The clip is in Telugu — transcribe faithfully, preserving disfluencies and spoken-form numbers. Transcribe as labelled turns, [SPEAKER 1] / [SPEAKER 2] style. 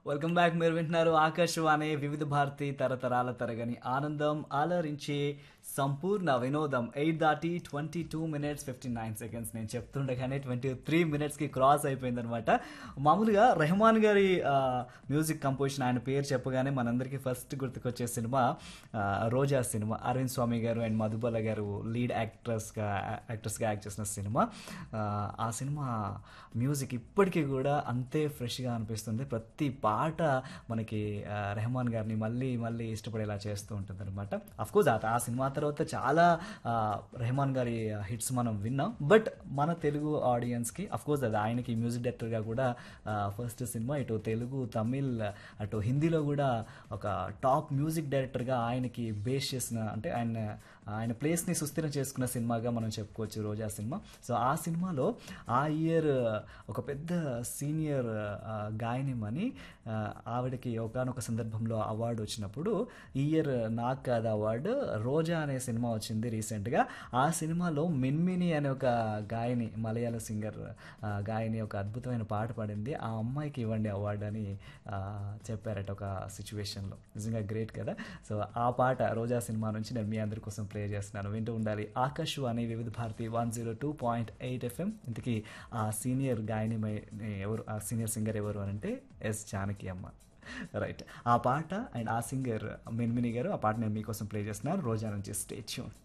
[SPEAKER 1] Welcome back. మీరు వింటున్నారు ఆకాశవాణి వివిధ భారతి తరతరాల తరగని ఆనందం ఆలరించే సంపూర్ణ వినోదం. ఎయిట్ దాటి twenty two minutes fifty nine seconds నేను చెప్తుండగానే ట్వంటీ త్రీ మినిట్స్కి క్రాస్ అయిపోయిందనమాట. మామూలుగా రెహమాన్ గారి ఆ, మ్యూజిక్ కంపోజిషన్, ఆయన పేరు చెప్పగానే మనందరికీ ఫస్ట్ గుర్తుకొచ్చే సినిమా ఆ, రోజా సినిమా. అరవింద్ స్వామి గారు అండ్ మధుబాల గారు లీడ్ యాక్ట్రెస్గా యాక్ట్రెస్గా యాక్ట్ చేసిన సినిమా. ఆ, ఆ సినిమా మ్యూజిక్ ఇప్పటికీ కూడా అంతే ఫ్రెష్గా అనిపిస్తుంది. ప్రతి పాట మనకి ఆ, రెహమాన్ గారిని మళ్ళీ మళ్ళీ ఇష్టపడేలా చేస్తూ ఉంటుంది అనమాట. అఫ్కోర్స్ ఆ ఆ సినిమా తర్వాత చాలా ఆ, రెహమాన్ గారి హిట్స్ మనం విన్నాం. బట్ మన తెలుగు ఆడియన్స్కి అఫ్కోర్స్ అది ఆయనకి మ్యూజిక్ డైరెక్టర్గా కూడా ఫస్ట్ సినిమా. ఇటు తెలుగు, తమిళ్, అటు హిందీలో కూడా ఒక టాప్ మ్యూజిక్ డైరెక్టర్గా ఆయనకి బేస్ చేసిన, అంటే ఆయన ఆయన ప్లేస్ని సుస్థిరం చేసుకున్న సినిమాగా మనం చెప్పుకోవచ్చు రోజా సినిమా. సో ఆ సినిమాలో ఆ ఇయర్ ఒక పెద్ద సీనియర్ గాయనిమని, ఆ, ఆవిడకి ఒకానొక సందర్భంలో అవార్డు వచ్చినప్పుడు ఈ ఇయర్ నాకు కాదు అవార్డు, రోజా అనే సినిమా వచ్చింది రీసెంట్గా. ఆ సినిమాలో మిన్మిని అనే ఒక గాయని, మలయాళ సింగర్ గాయని ఒక అద్భుతమైన పాట పాడింది. ఆ అమ్మాయికి ఇవ్వండి అవార్డు అని ఆ, చెప్పారట ఒక సిచ్యువేషన్లో. నిజంగా గ్రేట్ కదా. సో ఆ పాట రోజా సినిమా నుంచి నేను మీ అందరి కోసం ప్లే చేస్తున్నాను. వింటూ ఉండాలి ఆకాశవాణి వివిధ Bharati one zero two point eight FM. ఇంతకీ ఆ సీనియర్ గాయని మై- ఎవరు, ఆ సీనియర్ సింగర్ ఎవరు అని అంటే ఎస్ జానకి అమ్మ. రైట్. ఆ పాట అండ్ ఆ సింగర్ మిన్మిని గారు. ఆ పాట నేను మీకోసం ప్లే చేస్తున్నాను రోజా నుంచి. Stay tune.